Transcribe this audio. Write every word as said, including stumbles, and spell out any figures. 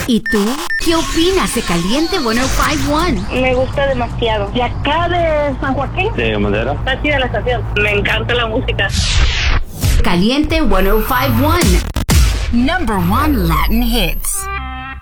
¿Y tú? ¿Qué opinas de Caliente ciento cinco punto uno? Me gusta demasiado. ¿De acá de San Joaquín? De Madera. Está chida la estación. Me encanta la música. Caliente ciento cinco punto uno. Number one Latin hits.